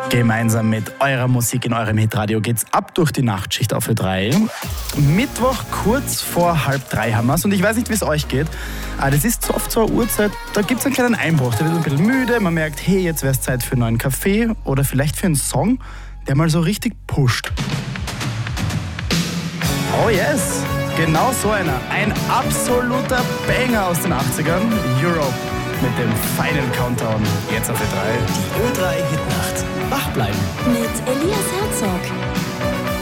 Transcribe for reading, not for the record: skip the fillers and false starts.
Gemeinsam mit eurer Musik in eurem Hitradio geht's ab durch die Nachtschicht auf Ö3. Mittwoch kurz vor 2:30 haben wir's und ich weiß nicht, wie es euch geht. Aber das ist oft so eine Uhrzeit, da gibt's einen kleinen Einbruch. Da wird man ein bisschen müde, man merkt, hey, jetzt wäre es Zeit für einen neuen Kaffee oder vielleicht für einen Song, der mal so richtig pusht. Oh yes, genau so einer. Ein absoluter Banger aus den 80ern. Europe mit dem Final Countdown. Jetzt auf Ö3. Die Ö3 Hitnacht. Wach bleiben. Mit Elias Herzog.